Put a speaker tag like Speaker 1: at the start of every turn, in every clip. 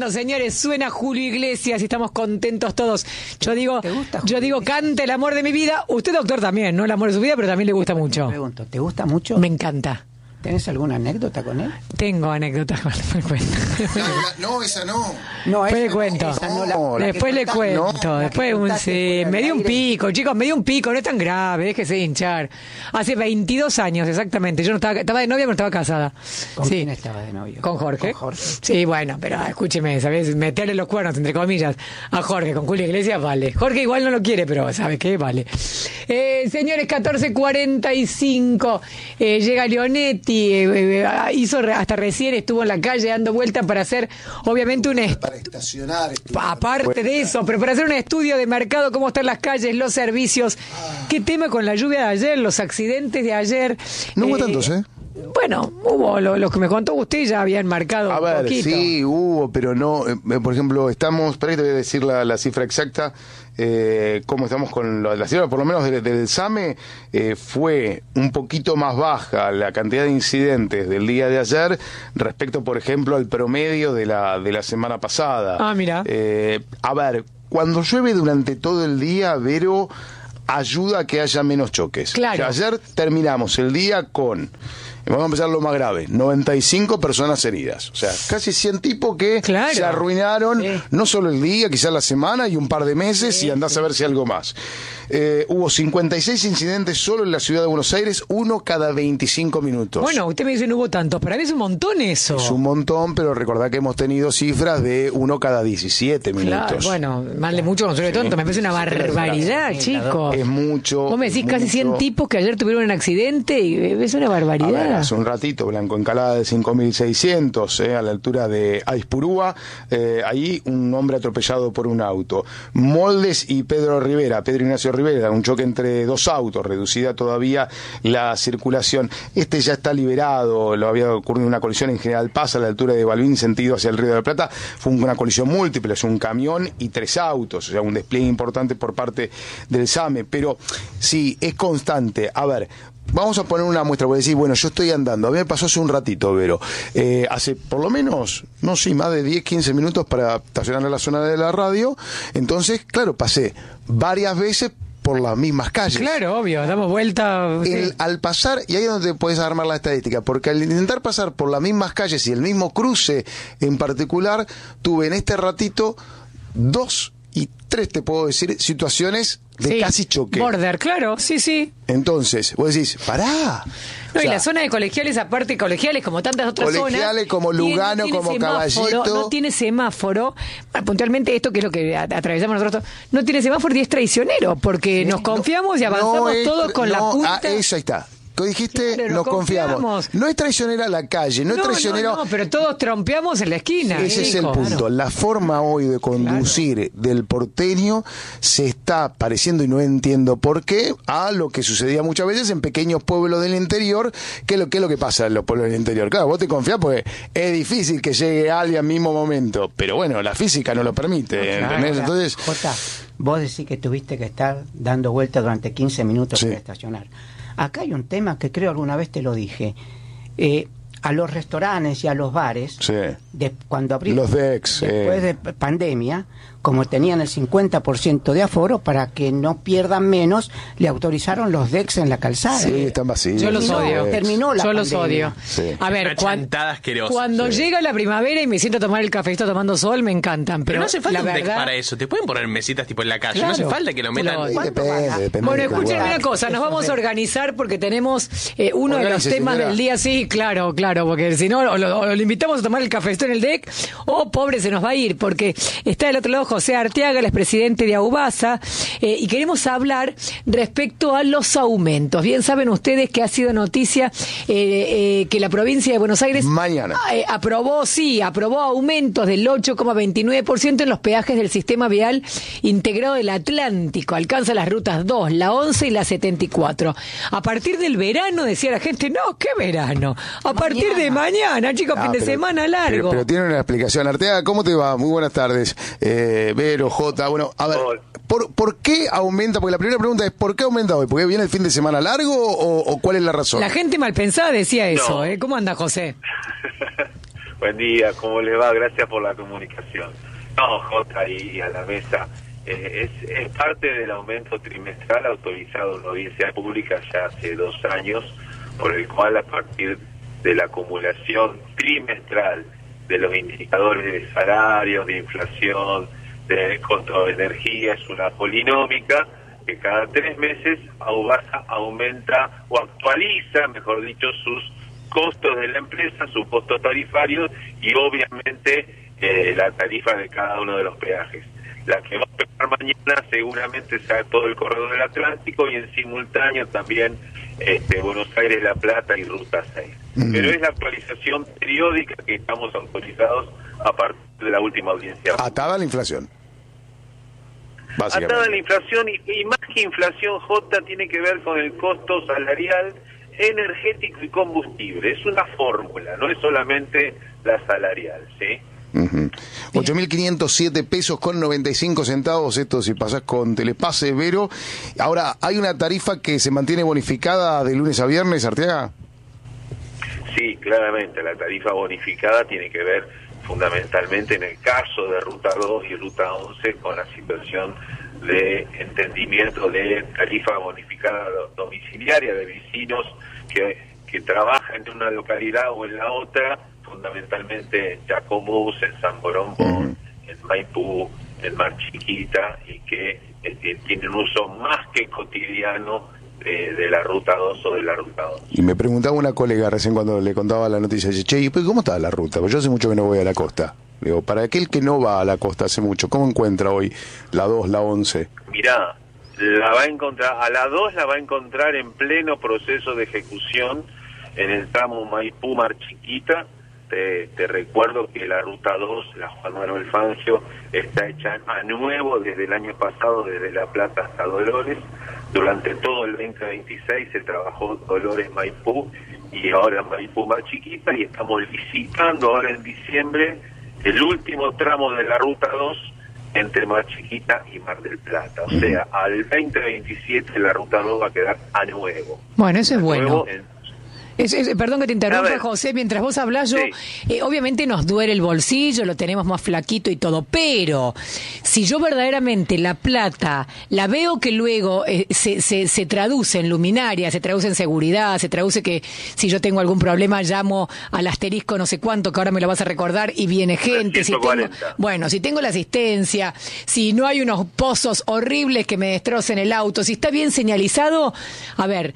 Speaker 1: Bueno, señores, suena Julio Iglesias y estamos contentos todos. Yo digo, cante el amor de mi vida. Usted, doctor, también, no el amor de su vida, pero también le gusta mucho.
Speaker 2: Te pregunto, ¿te gusta mucho?
Speaker 1: Me encanta.
Speaker 2: ¿Tenés alguna anécdota con él?
Speaker 1: Tengo anécdotas con él, después cuento.
Speaker 3: No, esa no.
Speaker 1: Después le cuento. Después le cuento. Después me dio un pico, chicos, me dio un pico, no es tan grave, déjese de hinchar. Hace 22 años exactamente. Yo no estaba de novia, pero no estaba casada.
Speaker 2: ¿Con quién estaba de novio?
Speaker 1: ¿Con Jorge?
Speaker 2: Con Jorge.
Speaker 1: Sí, bueno, pero escúcheme, ¿sabes? Meterle los cuernos, entre comillas, a Jorge con Julio Iglesias, vale. Jorge igual no lo quiere, pero ¿sabe qué? Vale. Señores, 14:45, llega Leonetti. Hizo hasta recién estuvo en la calle dando vueltas para hacer obviamente
Speaker 3: para estacionar
Speaker 1: aparte de eso, pero para hacer un estudio de mercado, cómo están las calles, los servicios. Qué tema con la lluvia de ayer, los accidentes de ayer.
Speaker 4: No hubo tantos,
Speaker 1: Bueno, hubo lo que me contó usted, ya habían marcado
Speaker 4: a ver,
Speaker 1: un poquito.
Speaker 4: Sí, hubo, pero no. Por ejemplo, estamos, para te voy a decir la cifra exacta, cómo estamos con la cifra, por lo menos del SAME, fue un poquito más baja la cantidad de incidentes del día de ayer respecto, por ejemplo, al promedio de la semana pasada.
Speaker 1: Ah, mira.
Speaker 4: A ver, cuando llueve durante todo el día, Vero, ayuda a que haya menos choques.
Speaker 1: Claro.
Speaker 4: O sea, ayer terminamos el día con... Vamos a empezar lo más grave, 95 personas heridas. O sea, casi 100 tipos que se arruinaron, no solo el día, quizás la semana y un par de meses, y andás a ver si algo más. Hubo 56 incidentes solo en la ciudad de Buenos Aires, uno cada 25 minutos.
Speaker 1: Bueno, usted me dice no hubo tantos, para mí es un montón eso.
Speaker 4: Es un montón, pero recordá que hemos tenido cifras de uno cada 17 minutos.
Speaker 1: Claro, bueno, mal de mucho, consuelo de tonto, me parece una barbaridad, chicos.
Speaker 4: Es mucho.
Speaker 1: Vos me decís casi 100 tipos que ayer tuvieron un accidente y es una barbaridad.
Speaker 4: A ver, hace un ratito, Blanco Encalada de 5600, a la altura de Aispurúa, ahí un hombre atropellado por un auto. Moldes y Pedro Ignacio Rivera, un choque entre dos autos, reducida todavía la circulación. Este ya está liberado, lo había ocurrido una colisión en General Paz a la altura de Balbín, sentido hacia el Río de la Plata. Fue una colisión múltiple, es un camión y 3 autos, o sea, un despliegue importante por parte del SAME. Pero sí, es constante. A ver, vamos a poner una muestra, voy a decir, bueno, yo estoy andando, a mí me pasó hace un ratito, Vero, hace por lo menos, no sé, más de 10, 15 minutos para estacionar en la zona de la radio, entonces, claro, pasé varias veces por las mismas calles.
Speaker 1: Claro, obvio, damos vuelta.
Speaker 4: Al pasar, y ahí es donde puedes armar la estadística, porque al intentar pasar por las mismas calles y el mismo cruce en particular, tuve en este ratito 2 y 3, te puedo decir, situaciones de casi choque.
Speaker 1: Border, claro, sí.
Speaker 4: Entonces, vos decís, pará.
Speaker 1: No, y la zona de colegiales, aparte colegiales, como tantas otras zonas.
Speaker 4: Colegiales, como Lugano, como Caballito.
Speaker 1: No tiene semáforo. Puntualmente esto, que es lo que atravesamos nosotros, no tiene semáforo y es traicionero, porque nos confiamos y avanzamos todos con la punta.
Speaker 4: Eso ahí está. Dijiste,
Speaker 1: claro,
Speaker 4: nos confiamos. No es traicionera la calle, no es traicionero.
Speaker 1: No, pero todos trompeamos en la esquina.
Speaker 4: Ese es el punto. Claro. La forma hoy de conducir del porteño se está pareciendo, y no entiendo por qué, a lo que sucedía muchas veces en pequeños pueblos del interior. ¿Qué es lo que pasa en los pueblos del interior? Claro, vos te confías porque es difícil que llegue alguien al mismo momento, pero bueno, la física no lo permite.
Speaker 2: Claro.
Speaker 4: Entonces,
Speaker 2: Jota, vos decís que tuviste que estar dando vueltas durante 15 minutos para estacionar. Acá hay un tema que creo alguna vez te lo dije. A los restaurantes y a los bares, cuando abrieron
Speaker 4: los DEX,
Speaker 2: después de pandemia, como tenían el 50% de aforo, para que no pierdan menos, le autorizaron los DEX en la calzada.
Speaker 4: Sí, están vacíos.
Speaker 1: Yo los odio.
Speaker 2: Terminó la pandemia.
Speaker 1: Los odio.
Speaker 4: Sí.
Speaker 1: A ver, cuando llega la primavera y me siento a tomar el cafecito tomando sol, me encantan. Pero
Speaker 5: no hace falta
Speaker 1: la
Speaker 5: un DEX
Speaker 1: verdad,
Speaker 5: para eso. Te pueden poner mesitas tipo en la calle.
Speaker 1: Claro,
Speaker 5: no hace falta que lo metan.
Speaker 4: Depende
Speaker 1: bueno, escúchenme una cosa. Nos vamos a organizar porque tenemos uno de los temas del día. Sí, claro, porque si no, o lo invitamos a tomar el cafecito en el DEC, o pobre se nos va a ir, porque está del otro lado José Arteaga, el expresidente de Aubasa, y queremos hablar respecto a los aumentos. Bien saben ustedes que ha sido noticia que la provincia de Buenos Aires
Speaker 4: mañana
Speaker 1: aprobó aumentos del 8,29% en los peajes del sistema vial integrado del Atlántico. Alcanza las rutas 2, la 11 y la 74. A partir del verano, decía la gente, no, ¿qué verano? A partir de mañana, chicos, fin de semana largo.
Speaker 4: Pero tiene una explicación. Arteaga, ¿cómo te va? Muy buenas tardes. Vero, Jota, bueno, a ver, ¿por qué aumenta? Porque la primera pregunta es, ¿por qué aumenta hoy? ¿Porque viene el fin de semana largo o cuál es la razón?
Speaker 1: La gente mal pensada decía eso,
Speaker 6: no.
Speaker 1: ¿Cómo anda, José?
Speaker 6: Buen día, ¿cómo les va? Gracias por la comunicación. No, Jota, y a la mesa, es parte del aumento trimestral autorizado en la audiencia pública ya hace 2 años, por el cual a partir de la acumulación trimestral de los indicadores de salarios, de inflación, de costo de energía, es una polinómica que cada 3 meses AUBASA aumenta o actualiza, mejor dicho, sus costos de la empresa, sus costos tarifarios y obviamente la tarifa de cada uno de los peajes. La que va a pegar mañana seguramente sea todo el corredor del Atlántico y en simultáneo también Buenos Aires, La Plata y Ruta 6. Pero es la actualización periódica que estamos autorizados a partir de la última audiencia.
Speaker 4: Atada a la inflación.
Speaker 6: Atada a la inflación y más que inflación, J, tiene que ver con el costo salarial, energético y combustible. Es una fórmula, no es solamente la salarial, ¿sí?
Speaker 4: 8.507 pesos con 95 centavos, esto si pasás con Telepase, Vero. Ahora, ¿hay una tarifa que se mantiene bonificada de lunes a viernes, Arteaga?
Speaker 6: Sí, claramente, la tarifa bonificada tiene que ver fundamentalmente en el caso de Ruta 2 y Ruta 11 con la situación de entendimiento de tarifa bonificada domiciliaria de vecinos que trabajan en una localidad o en la otra, fundamentalmente en Chacomús, en San Borondón, en Maipú, en Mar Chiquita, y que tienen uso más que cotidiano de la Ruta 2 o de la Ruta 11.
Speaker 4: Y me preguntaba una colega recién cuando le contaba la noticia, dice, che, ¿y cómo está la ruta? Pues yo hace mucho que no voy a la costa. Digo, para aquel que no va a la costa hace mucho, ¿cómo encuentra hoy la 2, la 11?
Speaker 6: Mirá, la va a encontrar, a la 2 la va a encontrar en pleno proceso de ejecución en el tramo Maipú-Mar Chiquita. Te recuerdo que la Ruta 2, la Juan Manuel Fangio, está hecha a nuevo desde el año pasado, desde La Plata hasta Dolores. Durante todo el 2026 se trabajó Dolores-Maipú y ahora Maipú-Mar Chiquita, y estamos licitando ahora en diciembre el último tramo de la Ruta 2 entre Mar Chiquita y Mar del Plata. O sea, al 2027 la Ruta 2 va a quedar a nuevo.
Speaker 1: Bueno, eso es bueno. Perdón que te interrumpa, José, mientras vos hablás, obviamente nos duele el bolsillo, lo tenemos más flaquito y todo, pero si yo verdaderamente la plata la veo que luego se traduce en luminaria, se traduce en seguridad, se traduce que si yo tengo algún problema llamo al asterisco no sé cuánto, que ahora me lo vas a recordar, y viene gente, si tengo la asistencia, si no hay unos pozos horribles que me destrocen el auto, si está bien señalizado, a ver,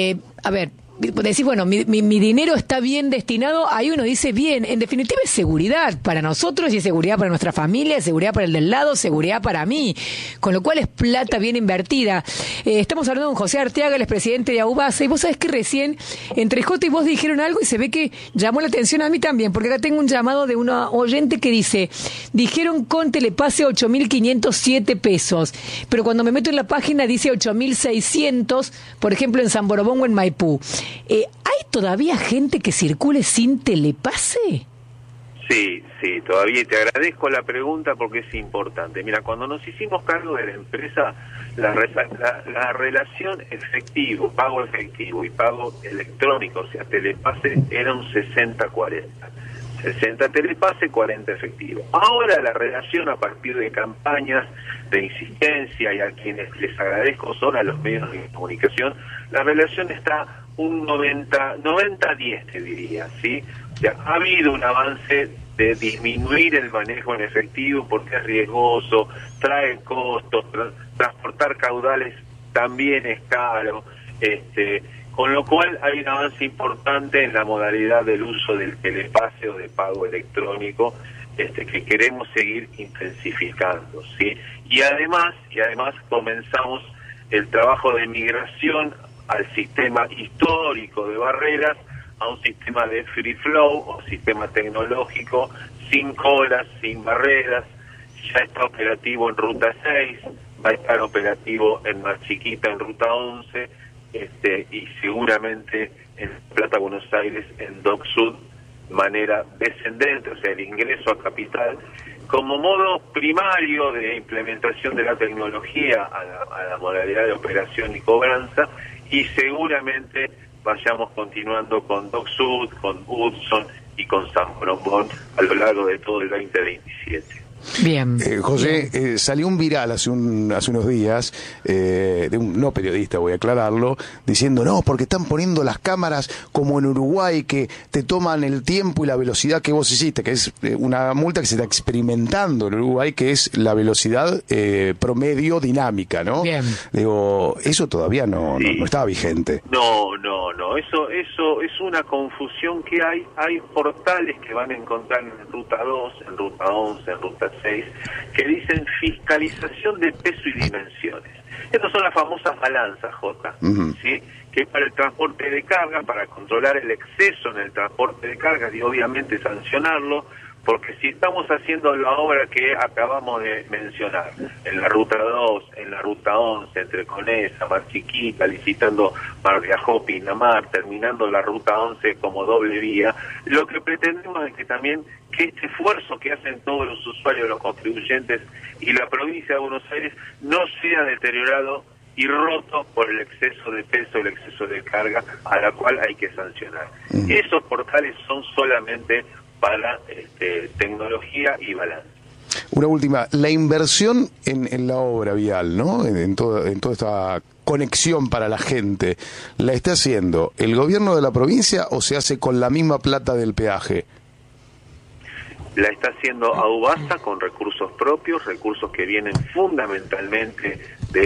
Speaker 1: decir, bueno, mi dinero está bien destinado, ahí uno dice bien, en definitiva es seguridad para nosotros y es seguridad para nuestra familia, es seguridad para el del lado, seguridad para mí, con lo cual es plata bien invertida. Estamos hablando con José Arteaga, el expresidente de AUBASA, y vos sabés que recién entre Jota y vos dijeron algo y se ve que llamó la atención a mí también, porque acá tengo un llamado de una oyente que dice, dijeron con Telepase 8.507 pesos, pero cuando me meto en la página dice 8.600, por ejemplo en San Borondón o en Maipú. ¿Hay todavía gente que circule sin Telepase?
Speaker 6: Sí, todavía, y te agradezco la pregunta porque es importante. Mira, cuando nos hicimos cargo de la empresa, la relación pago efectivo y pago electrónico, o sea, Telepase, era un 60-40. 60 Telepase, 40 efectivo. Ahora la relación, a partir de campañas de insistencia, y a quienes les agradezco son a los medios de comunicación, la relación está un 90-10, te diría, ¿sí? O sea, ha habido un avance de disminuir el manejo en efectivo porque es riesgoso, trae costos, transportar caudales también es caro, con lo cual hay un avance importante en la modalidad del uso del Telepase o de pago electrónico, que queremos seguir intensificando, ¿sí? Y además comenzamos el trabajo de migración al sistema histórico de barreras a un sistema de free flow o sistema tecnológico sin colas, sin barreras. Ya está operativo en Ruta 6, va a estar operativo en Mar Chiquita, en Ruta 11, y seguramente en Plata, Buenos Aires, en Dock Sud, manera descendente, o sea, el ingreso a capital, como modo primario de implementación de la tecnología a la modalidad de operación y cobranza, y seguramente vayamos continuando con Dock Sud, con Hudson y con San Bombón a lo largo de todo el 2027.
Speaker 1: Bien.
Speaker 4: José, salió un viral hace unos días, de un no periodista, voy a aclararlo, diciendo, no, porque están poniendo las cámaras como en Uruguay, que te toman el tiempo y la velocidad que vos hiciste, que es una multa que se está experimentando en Uruguay, que es la velocidad promedio dinámica, ¿no?
Speaker 1: Bien.
Speaker 4: Digo, eso todavía no estaba vigente.
Speaker 6: No, eso es una confusión que hay. Hay portales que van a encontrar en Ruta 2, en Ruta 11, en Ruta 6, que dicen fiscalización de peso y dimensiones. Estas son las famosas balanzas, Jota, ¿sí? Que es para el transporte de carga, para controlar el exceso en el transporte de carga y obviamente sancionarlo, porque si estamos haciendo la obra que acabamos de mencionar, en la Ruta 2, en la Ruta 11, entre Conesa, Mar Chiquita, licitando Mar de Ajó, Pinamar, terminando la Ruta 11 como doble vía, lo que pretendemos es que también que este esfuerzo que hacen todos los usuarios, los contribuyentes y la provincia de Buenos Aires no sea deteriorado y roto por el exceso de peso, el exceso de carga, a la cual hay que sancionar. Esos portales son solamente para tecnología y balance.
Speaker 4: Una última, la inversión en la obra vial, ¿no? En toda esta conexión para la gente, ¿la está haciendo el gobierno de la provincia o se hace con la misma plata del peaje?
Speaker 6: La está haciendo AUBASA con recursos propios, recursos que vienen fundamentalmente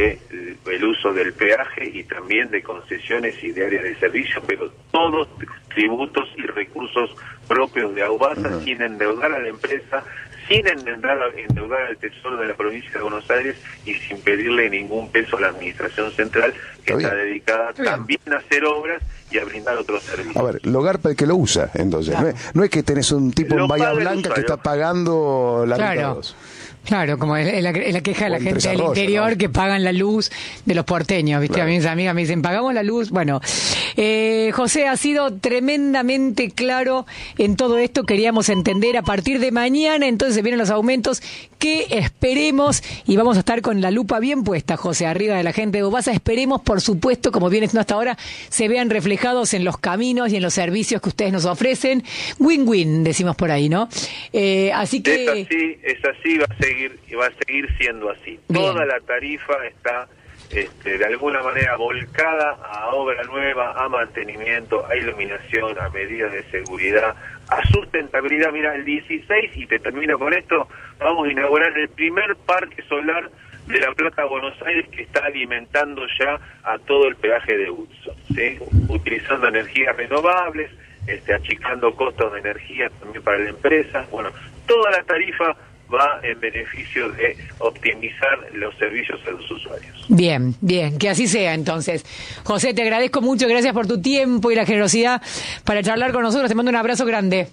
Speaker 6: del uso del peaje y también de concesiones y de áreas de servicio, pero todos tributos y recursos propios de AUBASA, sin endeudar a la empresa, sin endeudar al Tesoro de la provincia de Buenos Aires y sin pedirle ningún peso a la administración central, que está dedicada también a hacer obras y a brindar otros servicios.
Speaker 4: A ver, lo garpa el que lo usa, entonces. Claro. No es que tenés un tipo en Bahía Blanca que está pagando la Ruta 2.
Speaker 1: Claro, como es la queja de la gente del interior, ¿no? Que pagan la luz de los porteños, ¿viste? Claro. A mis amigas me dicen, ¿pagamos la luz? Bueno, José, ha sido tremendamente claro en todo esto. Queríamos entender a partir de mañana, entonces vienen los aumentos que esperemos, y vamos a estar con la lupa bien puesta, José, arriba de la gente de UBASA. Esperemos, por supuesto, como viene siendo hasta ahora, se vean reflejados en los caminos y en los servicios que ustedes nos ofrecen. Win-win, decimos por ahí, ¿no? Así que...
Speaker 6: Es así, va a seguir siendo así. Bien. Toda la tarifa está de alguna manera volcada a obra nueva, a mantenimiento, a iluminación, a medidas de seguridad, a sustentabilidad. Mira, el 16, y te termino con esto, vamos a inaugurar el primer parque solar de La Plata, Buenos Aires, que está alimentando ya a todo el peaje de Hudson, ¿sí? Utilizando energías renovables, achicando costos de energía también para la empresa. Bueno, toda la tarifa va en beneficio de optimizar los servicios a los usuarios.
Speaker 1: Bien, que así sea entonces. José, te agradezco mucho, gracias por tu tiempo y la generosidad para charlar con nosotros. Te mando un abrazo grande.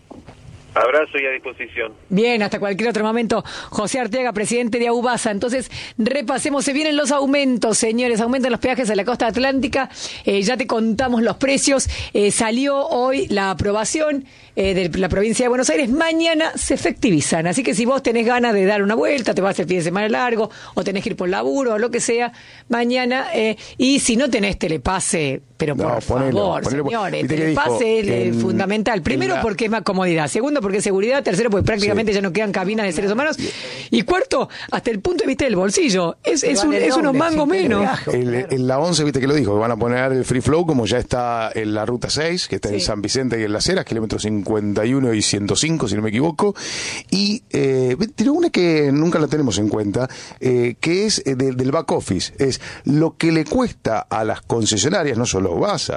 Speaker 6: Abrazo y a disposición.
Speaker 1: Bien, hasta cualquier otro momento. José Arteaga, presidente de AUBASA. Entonces, repasemos, se vienen los aumentos, señores, aumentan los peajes a la costa atlántica, ya te contamos los precios, salió hoy la aprobación de la provincia de Buenos Aires, mañana se efectivizan, así que si vos tenés ganas de dar una vuelta, te vas el fin de semana largo, o tenés que ir por laburo, o lo que sea, mañana, y si no tenés telepase, pero por favor, señores, telepase es fundamental, primero porque es más comodidad, segundo porque es seguridad, tercero porque prácticamente ya no quedan cabinas de seres humanos, y cuarto, hasta el punto de vista del bolsillo, es unos mangos menos.
Speaker 4: En la 11, viste que lo dijo, van a poner el free flow como ya está en la ruta 6, que está en San Vicente y en Las Heras, kilómetros 51 y 105, si no me equivoco, y tiene una que nunca la tenemos en cuenta, que es del back office, es lo que le cuesta a las concesionarias, no solo vas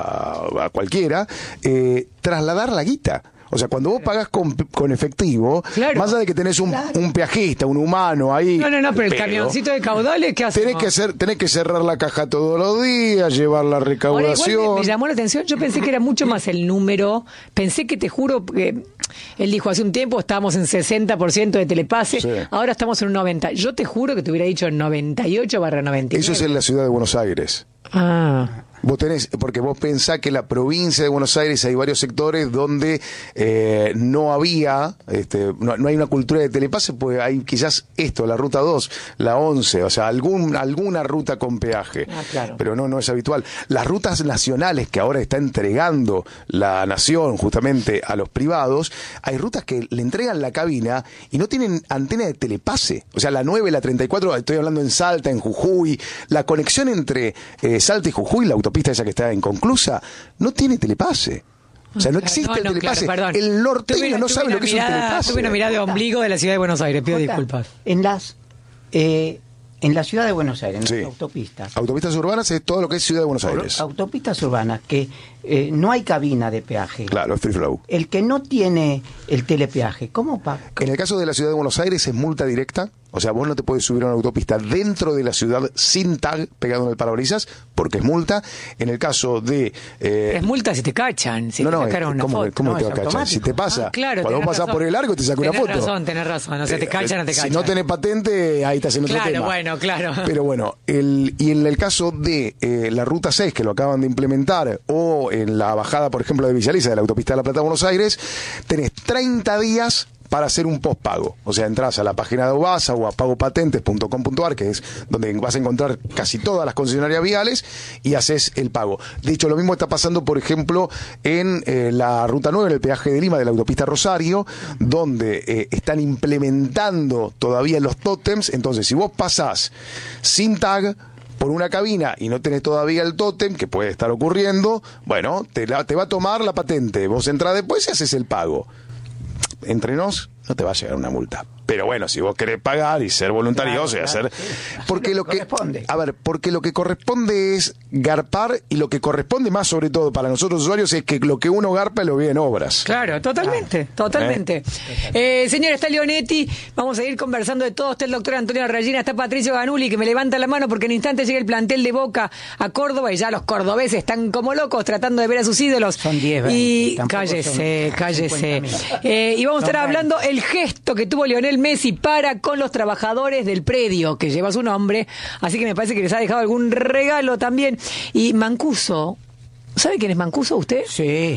Speaker 4: a cualquiera, trasladar la guita. O sea, cuando vos pagás con efectivo, claro, más allá de que tenés un peajista, un humano ahí...
Speaker 1: No, pero el camioncito de caudales, ¿qué haces?
Speaker 4: Tenés que cerrar la caja todos los días, llevar la recaudación...
Speaker 1: Ahora, igual me llamó la atención, yo pensé que era mucho más el número, pensé que, te juro, que él dijo hace un tiempo estábamos en 60% de telepase, ahora estamos en un 90%. Yo te juro que te hubiera dicho 98/99.
Speaker 4: Eso es en la ciudad de Buenos Aires. Vos tenés, porque vos pensás que la provincia de Buenos Aires hay varios sectores donde no había, no hay una cultura de telepase, pues hay quizás la ruta 2, la 11, o sea, alguna ruta con peaje.
Speaker 2: Claro.
Speaker 4: Pero no es habitual. Las rutas nacionales que ahora está entregando la Nación justamente a los privados, hay rutas que le entregan la cabina y no tienen antena de telepase. O sea, la 9, la 34, estoy hablando en Salta, en Jujuy, la conexión entre Salta y Jujuy, la autopista esa que está inconclusa, no tiene telepase. O sea, no existe el telepase.
Speaker 1: Claro,
Speaker 4: el norteño no sabe lo que es un telepase.
Speaker 1: Tuve una mirada de ombligo de la ciudad de Buenos Aires, pido disculpas.
Speaker 2: En la ciudad de Buenos Aires, en
Speaker 4: Sí.
Speaker 2: las autopistas.
Speaker 4: Autopistas urbanas es todo lo que es ciudad de Buenos Aires.
Speaker 2: Autopistas urbanas que no hay cabina de peaje.
Speaker 4: Claro, es free flow.
Speaker 2: El que no tiene el telepeaje, ¿cómo paga?
Speaker 4: En el caso de la ciudad de Buenos Aires es multa directa. O sea, vos no te puedes subir a una autopista dentro de la ciudad sin tag pegado en el parabrisas, porque es multa. En el caso de...
Speaker 1: es multa si te cachan, si te sacaron una foto.
Speaker 4: ¿Cómo
Speaker 2: No,
Speaker 4: te va a
Speaker 2: es
Speaker 4: cachar?
Speaker 2: automático.
Speaker 4: Si te pasa,
Speaker 1: Claro,
Speaker 4: cuando vos pasás por el largo te saca una foto.
Speaker 1: Tenés razón. O sea, te cachan o te cachan.
Speaker 4: Si no tenés patente, ahí estás en otro tema.
Speaker 1: Claro.
Speaker 4: Pero bueno, y en el caso de la Ruta 6, que lo acaban de implementar, o en la bajada, por ejemplo, de Villa Elisa, de la autopista de La Plata a Buenos Aires, tenés 30 días para hacer un postpago. O sea, entras a la página de Ubasa o a pagopatentes.com.ar, que es donde vas a encontrar casi todas las concesionarias viales, y haces el pago. De hecho, lo mismo está pasando, por ejemplo, en la Ruta 9, en el peaje de Lima de la autopista Rosario, donde están implementando todavía los tótems. Entonces, si vos pasás sin tag por una cabina y no tenés todavía el tótem, que puede estar ocurriendo, bueno, te va a tomar la patente. Vos entrás después y haces el pago. Entre nos, no te va a llegar una multa. Pero bueno, si vos querés pagar y ser voluntarioso y hacer... Porque lo que corresponde. A ver, porque lo que corresponde es garpar, y lo que corresponde más sobre todo para nosotros usuarios es que lo que uno garpa lo ve en obras.
Speaker 1: Claro, totalmente. Señora, está Leonetti, vamos a ir conversando de todo. Está el doctor Antonio Rayina, está Patricio Ganuli, que me levanta la mano porque en instantes llega el plantel de Boca a Córdoba y ya los cordobeses están como locos tratando de ver a sus ídolos.
Speaker 2: Son 10, 20.
Speaker 1: Y
Speaker 2: Tampoco
Speaker 1: cállese.
Speaker 2: son
Speaker 1: Y vamos a estar hablando el gesto que tuvo Lionel Messi para con los trabajadores del predio que lleva su nombre, así que me parece que les ha dejado algún regalo también. Y Mancuso, ¿sabe quién es Mancuso usted?
Speaker 2: Sí.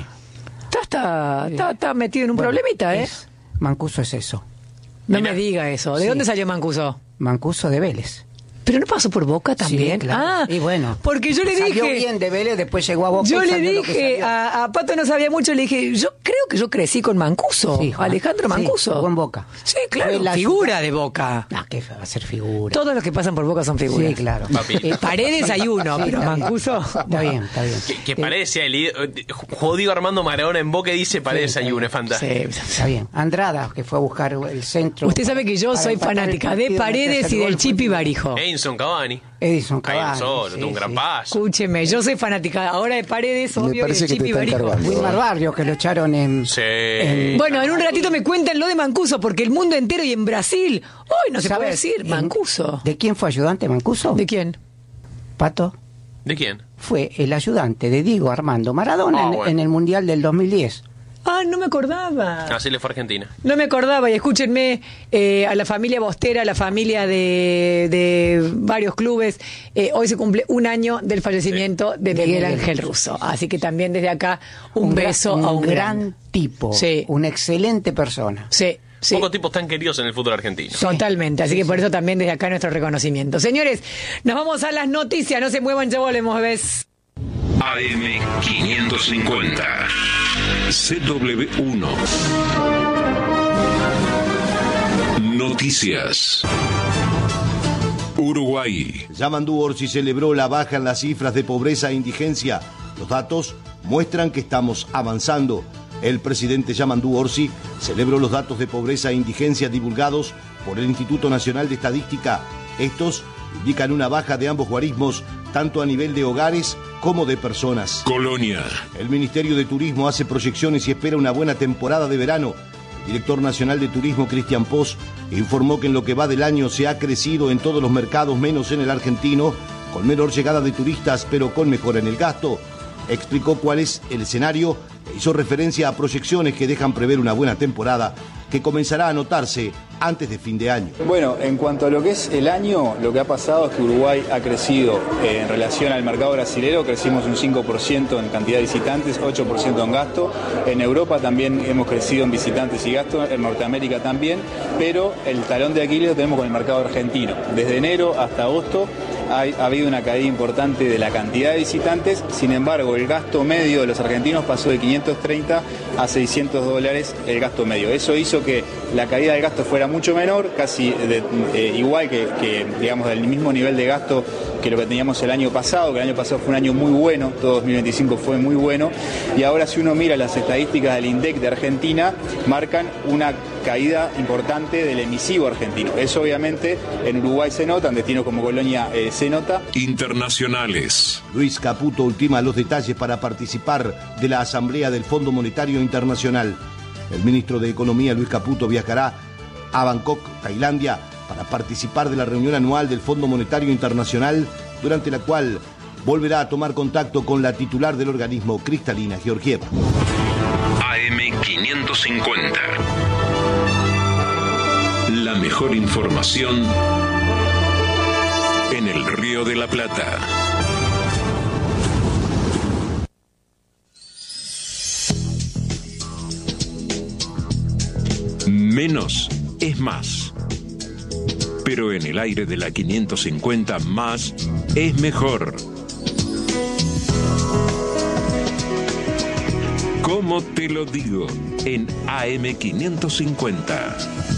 Speaker 1: Está metido en un problemita, ¿eh?
Speaker 2: Mancuso es eso.
Speaker 1: No me diga eso. ¿De dónde salió Mancuso?
Speaker 2: Mancuso de Vélez.
Speaker 1: ¿Pero no pasó por Boca también?
Speaker 2: Sí, claro. Y bueno,
Speaker 1: porque yo le
Speaker 2: salió
Speaker 1: dije...
Speaker 2: bien de Vélez, después llegó a Boca.
Speaker 1: Yo le dije, a Pato no sabía mucho, le dije, yo creo que yo crecí con Mancuso,
Speaker 2: sí,
Speaker 1: Alejandro Mancuso.
Speaker 2: Sí, jugó en Boca.
Speaker 1: Sí, claro, figura de Boca.
Speaker 2: No, ¿qué va a ser figura?
Speaker 1: Todos los que pasan por Boca son figuras.
Speaker 2: Sí, claro.
Speaker 1: Paredes hay uno, pero Mancuso...
Speaker 2: Está bien.
Speaker 5: Que parece el jodido Armando Maradona en Boca y dice Paredes hay uno, es fantástico.
Speaker 2: Sí, está bien. Andrada, que fue a buscar el centro.
Speaker 1: Usted sabe que yo soy fanática de Paredes y del Chipi Barijo.
Speaker 5: Edinson Cavani.
Speaker 2: Edison Cavani.
Speaker 5: Tuvo un gran paso.
Speaker 1: Escúcheme, yo soy fanática ahora de Paredes, obvio, y del Chipi Barijo.
Speaker 2: Wilmar Barrios, que lo echaron en...
Speaker 5: Sí.
Speaker 1: Bueno, en un ratito me cuentan lo de Mancuso, porque el mundo entero y en Brasil, hoy no se puede decir Mancuso.
Speaker 2: ¿De quién fue ayudante Mancuso?
Speaker 1: ¿De quién?
Speaker 2: Pato.
Speaker 5: ¿De quién?
Speaker 2: Fue el ayudante de Diego Armando Maradona en el Mundial del 2010.
Speaker 1: Ah, no me acordaba.
Speaker 5: Así le fue a Argentina.
Speaker 1: No me acordaba, y escúchenme, a la familia Bostera, a la familia de varios clubes, hoy se cumple un año del fallecimiento de Miguel Ángel Russo. Así que también desde acá un beso a un
Speaker 2: gran tipo, una excelente persona.
Speaker 1: Sí.
Speaker 5: Pocos tipos tan queridos en el fútbol argentino.
Speaker 1: Totalmente, así que por eso también desde acá nuestro reconocimiento. Señores, nos vamos a las noticias, no se muevan, ya volvemos, ¿ves?
Speaker 7: AM 550 CW1 Noticias. Uruguay.
Speaker 8: Yamandu Orsi celebró la baja en las cifras de pobreza e indigencia. Los datos muestran que estamos avanzando. El presidente Yamandu Orsi celebró los datos de pobreza e indigencia divulgados por el Instituto Nacional de Estadística. Estos indican una baja de ambos guarismos, tanto a nivel de hogares como de personas.
Speaker 7: Colonia.
Speaker 8: El Ministerio de Turismo hace proyecciones y espera una buena temporada de verano. El director nacional de Turismo, Cristian Pos, informó que en lo que va del año se ha crecido en todos los mercados, menos en el argentino, con menor llegada de turistas, pero con mejora en el gasto. Explicó cuál es el escenario e hizo referencia a proyecciones que dejan prever una buena temporada que comenzará a notarse antes de fin de año.
Speaker 9: Bueno, en cuanto a lo que es el año, lo que ha pasado es que Uruguay ha crecido en relación al mercado brasilero, crecimos un 5% en cantidad de visitantes, 8% en gasto. En Europa también hemos crecido en visitantes y gasto, en Norteamérica también, pero el talón de Aquiles lo tenemos con el mercado argentino. Desde enero hasta agosto ha habido una caída importante de la cantidad de visitantes, sin embargo el gasto medio de los argentinos pasó de 530 a $600 el gasto medio. Eso hizo que la caída del gasto fuera mucho menor, casi igual que digamos del mismo nivel de gasto que lo que teníamos el año pasado, que el año pasado fue un año muy bueno, todo 2025 fue muy bueno, y ahora si uno mira las estadísticas del INDEC de Argentina, marcan una caída importante del emisivo argentino. Eso obviamente en Uruguay se nota, en destinos como Colonia se nota.
Speaker 7: Internacionales.
Speaker 8: Luis Caputo ultima los detalles para participar de la Asamblea del Fondo Monetario Internacional. El ministro de Economía, Luis Caputo, viajará a Bangkok, Tailandia, para participar de la reunión anual del Fondo Monetario Internacional, durante la cual volverá a tomar contacto con la titular del organismo, Kristalina Georgieva.
Speaker 7: AM550. La mejor información en el Río de la Plata. Menos es más. Pero en el aire de la 550, más es mejor. ¿Cómo te lo digo? En AM550.